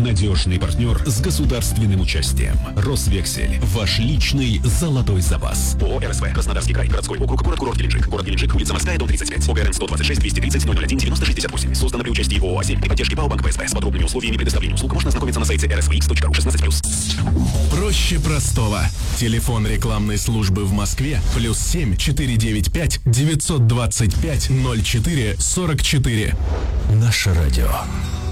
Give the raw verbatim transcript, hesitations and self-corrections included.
Надежный партнер с государственным участием. Росвексель. Ваш личный золотой запас. ООО РСВ. Краснодарский край. Городской округ. Город-курорт Геленджик. Город Геленджик. Улица Морская, дом тридцать пять. ОГРН сто двадцать шесть двести тридцать ноль ноль один девяносто шестьдесят восемь. Создано при участии ООО «Азим» и поддержки ПАО «Банк ПСБ». С подробными условиями предоставления услуг можно ознакомиться на сайте эр эс ви икс точка ру. шестнадцать плюс. Проще простого. Телефон рекламной службы в Москве плюс семь четыре девять пять девятьсот двадцать пять ноль четыре сорок четыре. Наше радио.